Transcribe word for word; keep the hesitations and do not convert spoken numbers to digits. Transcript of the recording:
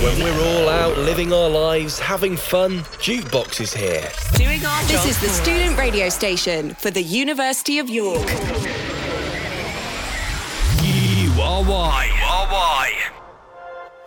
When we're all out living our lives, having fun, Jukebox is here. Doing our This job is the for student us. radio station for the University of York. You are why. You are why.